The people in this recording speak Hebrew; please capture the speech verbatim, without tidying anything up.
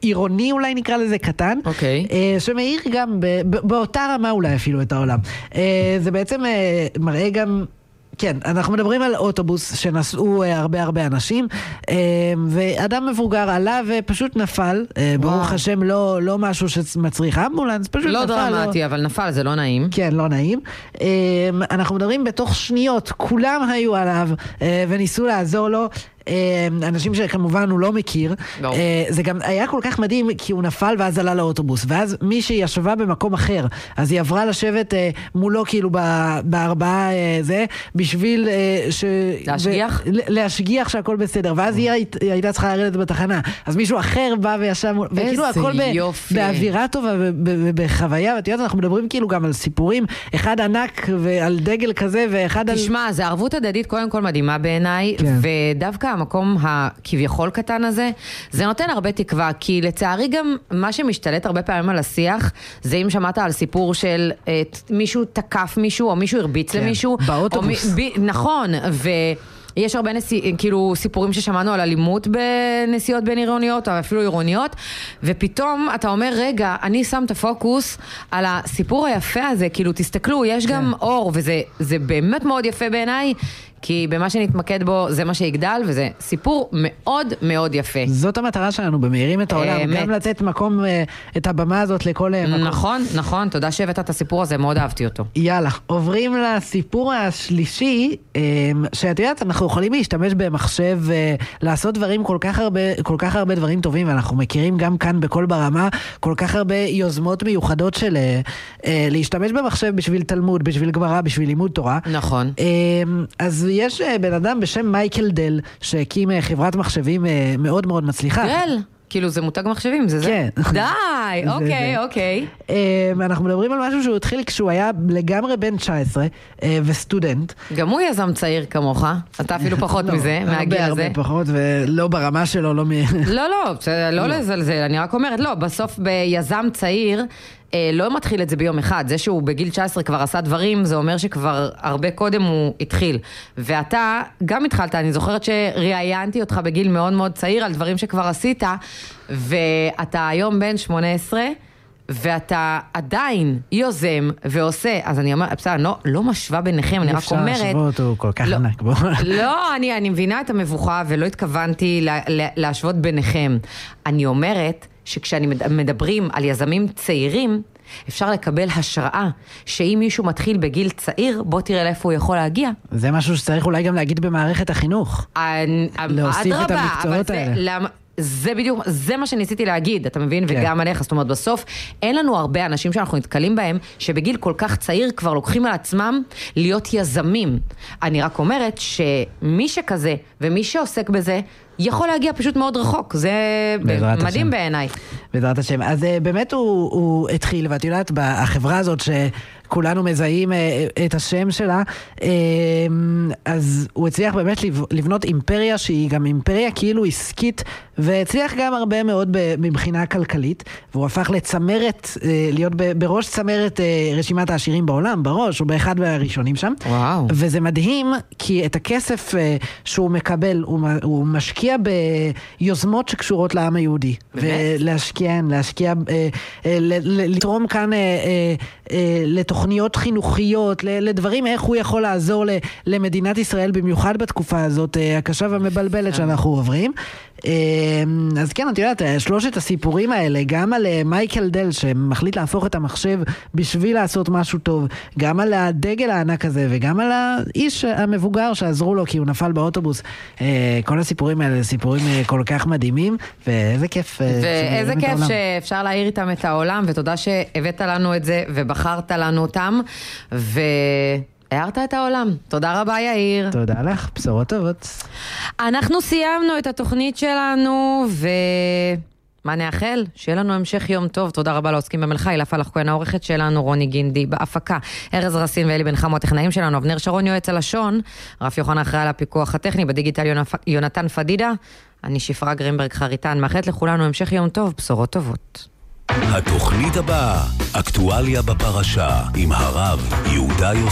עירוני אולי נקרא לזה קטן, אוקיי. שמאיר גם באותה רמה אולי אפילו את העולם. זה בעצם מראה גם... כן, אנחנו מדברים על אוטובוס שנסעו הרבה הרבה אנשים, ואדם מבוגר עלה ופשוט נפל, ברוך השם לא, לא משהו שמצריך אמבולנס, פשוט לא נפל. לא דרמטי, אבל נפל, זה לא נעים. כן, לא נעים. אנחנו מדברים בתוך שניות, כולם היו עליו וניסו לעזור לו, אנשים שכמובן הוא לא מכיר. לא. זה גם היה כל כך מדהים כי הוא נפל ואז עלה לאוטובוס, ואז מי שישבה במקום אחר, אז היא עברה לשבת מולו כאילו בארבעה זה, בשביל ש... להשגיח? ו... להשגיח שהכל בסדר, ואז היא הייתה צריכה לרדת בתחנה, אז מישהו אחר בא וישב, וכאילו הכל ב... באווירה טובה ובחוויה, ואת יודעת, אנחנו מדברים כאילו גם על סיפורים, אחד ענק ועל דגל כזה, ואחד על... תשמע, זה ערבות הדדית קודם כל מדהימה בעיניי, כן. ודווקא המקום הכביכול קטן הזה, זה נותן הרבה תקווה, כי לצערי גם מה שמשתלט הרבה פעמים על השיח, זה אם שמעת על סיפור של את, מישהו תקף מישהו, או מישהו הרביץ כן, למישהו. באוטובוס. או, ב, נכון, ויש הרבה נסי, כאילו, סיפורים ששמענו על אלימות בנסיעות בין עירוניות, או אפילו עירוניות, ופתאום אתה אומר, רגע, אני שם את הפוקוס על הסיפור היפה הזה, כאילו, תסתכלו, יש כן. גם אור, וזה זה באמת מאוד יפה בעיניי, כי במה שנתמקד בו זה מה שיגדל, וזה סיפור מאוד מאוד יפה. זאת המטרה שלנו, במהירים את העולם, גם לתת מקום, את הבמה הזאת לכל מקום. נכון, נכון, תודה שהבאת את הסיפור הזה, מאוד אהבתי אותו. יאללה, עוברים לסיפור השלישי, שאת יודעת, אנחנו יכולים להשתמש במחשב, לעשות דברים כל כך הרבה, כל כך הרבה דברים טובים, ואנחנו מכירים גם כאן בכל ברמה, כל כך הרבה יוזמות מיוחדות של להשתמש במחשב בשביל תלמוד, בשביל גמרא, בשביל לימוד תורה. נכון. אז יש בן אדם בשם מייקל דל, שהקים חברת מחשבים מאוד מאוד מצליחה. דל? כאילו זה מותג מחשבים, זה זה? כן. די, אוקיי, אוקיי. אנחנו מדברים על משהו שהוא התחיל כשהוא היה לגמרי בן תשע עשרה, וסטודנט. גם הוא יזם צעיר כמוך, אתה אפילו פחות מזה, מהגיל הזה. הרבה פחות, ולא ברמה שלו, לא מ... לא, לא, לא לזלזל, אני רק אומרת, לא, בסוף ביזם צעיר, לא מתחיל את זה ביום אחד, זה שהוא בגיל תשע עשרה כבר עשה דברים, זה אומר שכבר הרבה קודם הוא התחיל, ואתה גם התחלת, אני זוכרת שראיינתי אותך בגיל מאוד מאוד צעיר על דברים שכבר עשית, ואתה היום בן שמונה עשרה, ואתה עדיין יוזם ועושה, אז אני אומרת, בסדר, לא, לא משווה ביניכם, אני רק אומרת... אפשר להשוות, הוא כל כך לא, ענק, בוא. לא, אני, אני מבינה את המבוכה, ולא התכוונתי לה, לה, להשוות ביניכם. אני אומרת שכשאני מדברים על יזמים צעירים, אפשר לקבל השראה, שאם מישהו מתחיל בגיל צעיר, בוא תראה לאיפה הוא יכול להגיע. זה משהו שצריך אולי גם להגיד במערכת החינוך. אני, להוסיף את המקצועות האלה. למה... זה בדיוק, זה מה שניסיתי להגיד, אתה מבין? כן. וגם עליך, זאת אומרת, בסוף אין לנו הרבה אנשים שאנחנו נתקלים בהם, שבגיל כל כך צעיר כבר לוקחים על עצמם להיות יזמים. אני רק אומרת שמי שכזה ומי שעוסק בזה, יכול להגיע פשוט מאוד רחוק. זה מדהים בעיניי. בעזרת השם. אז באמת הוא, הוא התחיל, ואת יודעת, בחברה הזאת שכולנו מזהים את השם שלה, אז הוא הצליח באמת לבנות אימפריה שהיא גם אימפריה כאילו עסקית, והצליח גם הרבה מאוד מבחינה כלכלית, והוא הפך לצמרת, להיות בראש צמרת רשימת העשירים בעולם, בראש, הוא באחד מהראשונים שם. וואו. וזה מדהים, כי את הכסף שהוא מקבל, הוא, הוא משקיע ביוזמות שקשורות לעם היהודי. באמת? ולהשקיע, להשקיע, לתרום כאן לתוכניות חינוכיות, לדברים איך הוא יכול לעזור למדינת ישראל, במיוחד בתקופה הזאת, הקשה והמבלבלת שאנחנו עוברים. אז כן, את יודעת, שלושת הסיפורים האלה, גם על מייקל דל שמחליט להפוך את המחשב בשביל לעשות משהו טוב, גם על הדגל הענק הזה, וגם על האיש המבוגר שעזרו לו כי הוא נפל באוטובוס. כל הסיפורים האלה, סיפורים כל כך מדהימים, ואיזה כיף. ואיזה כיף שאפשר להעיר איתם את העולם, ותודה שהבאת לנו את זה ובחרת לנו אותם, ו... הערת את העולם. תודה רבה, יאיר. תודה לך, בשורות טובות. אנחנו סיימנו את התוכנית שלנו, ומה נאחל? שיהיה לנו המשך יום טוב. תודה רבה לעוסקים במלאכה, הילה פלח כהן העורכת שלנו, רוני גינדי בהפקה, ארז רסין ואלי בן חמו הטכנאים שלנו, אבנר שרון יועץ הלשון, רף יוחנן אחראי על הפיקוח הטכני, בדיגיטל יונתן פדידה, אני שפרה גרינברג חריטן, מאחלת לכולנו המשך יום טוב, בשורות טובות. התוכנית הבאה, אקטואליה בפרשה, עם הרב יהודה יוסף.